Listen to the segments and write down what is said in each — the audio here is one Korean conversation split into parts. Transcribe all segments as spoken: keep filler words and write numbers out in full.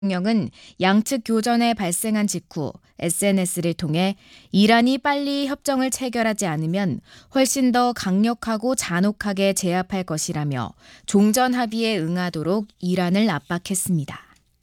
대통령은 양측 교전에 발생한 직후 에스엔에스를 통해 이란이 빨리 협정을 체결하지 않으면 훨씬 더 강력하고 잔혹하게 제압할 것이라며 종전 합의에 응하도록 이란을 압박했습니다.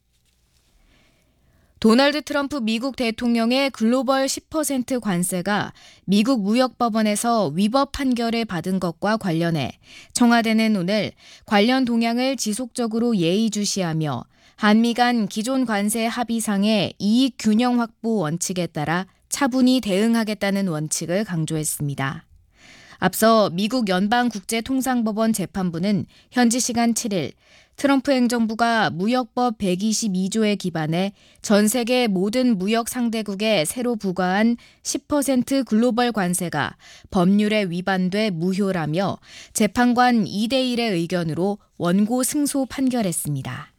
도널드 트럼프 미국 대통령의 글로벌 십 퍼센트 관세가 미국 무역법원에서 위법 판결을 받은 것과 관련해 청와대는 오늘 관련 동향을 지속적으로 예의주시하며 한미 간 기존 관세 합의상의 이익 균형 확보 원칙에 따라 차분히 대응하겠다는 원칙을 강조했습니다. 앞서 미국 연방국제통상법원 재판부는 현지 시간 칠 일 트럼프 행정부가 무역법 백이십이 조에 기반해 전 세계 모든 무역 상대국에 새로 부과한 십 퍼센트 글로벌 관세가 법률에 위반돼 무효라며 재판관 이 대 일의 의견으로 원고 승소 판결했습니다.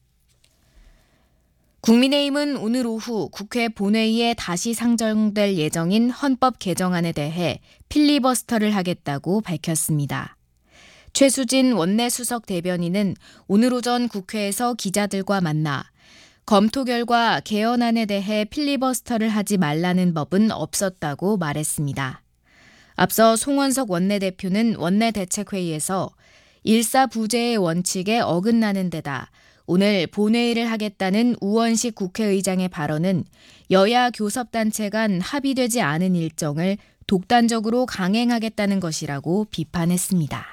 국민의힘은 오늘 오후 국회 본회의에 다시 상정될 예정인 헌법 개정안에 대해 필리버스터를 하겠다고 밝혔습니다. 최수진 원내수석 대변인은 오늘 오전 국회에서 기자들과 만나 검토 결과 개헌안에 대해 필리버스터를 하지 말라는 법은 없었다고 말했습니다. 앞서 송원석 원내대표는 원내대책회의에서 일사부재의 원칙에 어긋나는 데다 오늘 본회의를 하겠다는 우원식 국회의장의 발언은 여야 교섭단체 간 합의되지 않은 일정을 독단적으로 강행하겠다는 것이라고 비판했습니다.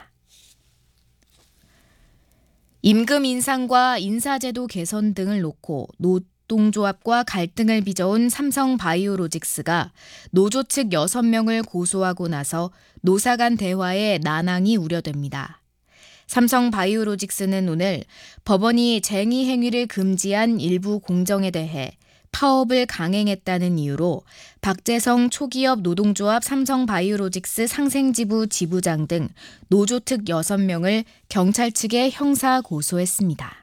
임금 인상과 인사제도 개선 등을 놓고 노동조합과 갈등을 빚어온 삼성바이오로직스가 노조 측 여섯 명을 고소하고 나서 노사 간 대화에 난항이 우려됩니다. 삼성바이오로직스는 오늘 법원이 쟁의 행위를 금지한 일부 공정에 대해 파업을 강행했다는 이유로 박재성 초기업 노동조합 삼성바이오로직스 상생지부 지부장 등 노조 측 여섯 명을 경찰 측에 형사 고소했습니다.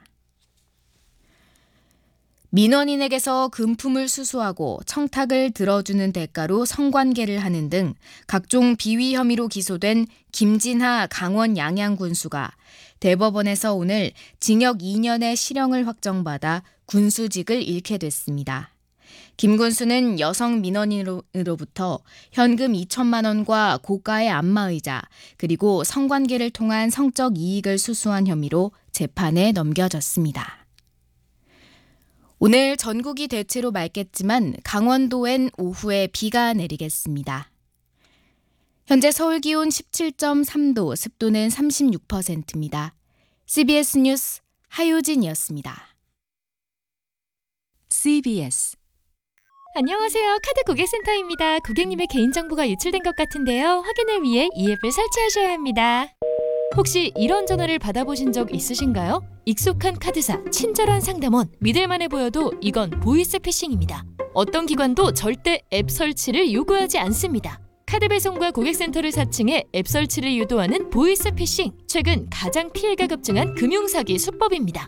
민원인에게서 금품을 수수하고 청탁을 들어주는 대가로 성관계를 하는 등 각종 비위 혐의로 기소된 김진하 강원 양양군수가 대법원에서 오늘 징역 이 년의 실형을 확정받아 군수직을 잃게 됐습니다. 김 군수는 여성 민원인으로부터 현금 이천만 원과 고가의 안마의자 그리고 성관계를 통한 성적 이익을 수수한 혐의로 재판에 넘겨졌습니다. 오늘 전국이 대체로 맑겠지만 강원도엔 오후에 비가 내리겠습니다. 현재 서울 기온 십칠 점 삼 도, 습도는 삼십육 퍼센트입니다. 씨비에스 뉴스 하효진이었습니다. 씨비에스 안녕하세요. 카드 고객센터입니다. 고객님의 개인정보가 유출된 것 같은데요. 확인을 위해 이 앱을 설치하셔야 합니다. 혹시 이런 전화를 받아보신 적 있으신가요? 익숙한 카드사, 친절한 상담원, 믿을만해 보여도 이건 보이스피싱입니다. 어떤 기관도 절대 앱 설치를 요구하지 않습니다. 카드 배송과 고객센터를 사칭해 앱 설치를 유도하는 보이스피싱, 최근 가장 피해가 급증한 금융사기 수법입니다.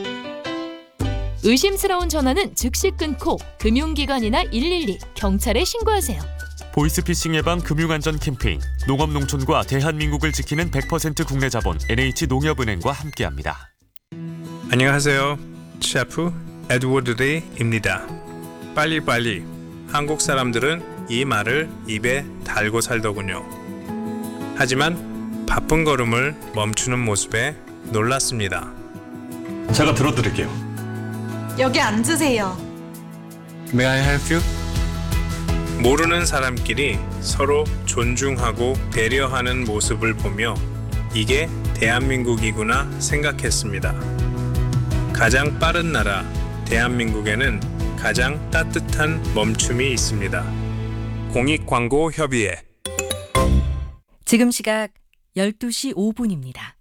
의심스러운 전화는 즉시 끊고 금융기관이나 일일이, 경찰에 신고하세요. 보이스피싱 예방 금융안전 캠페인 농업농촌과 대한민국을 지키는 백 퍼센트 국내 자본 엔에이치농협은행과 함께합니다. 안녕하세요. 셰프 에드워드 레이입니다. 빨리빨리. 한국 사람들은 이 말을 입에 달고 살더군요. 하지만 바쁜 걸음을 멈추는 모습에 놀랐습니다. 제가 들어드릴게요. 여기 앉으세요. May I help you? 모르는 사람끼리 서로 존중하고 배려하는 모습을 보며 이게 대한민국이구나 생각했습니다. 가장 빠른 나라 대한민국에는 가장 따뜻한 멈춤이 있습니다. 공익광고협의회. 지금 시각 열두 시 오 분입니다.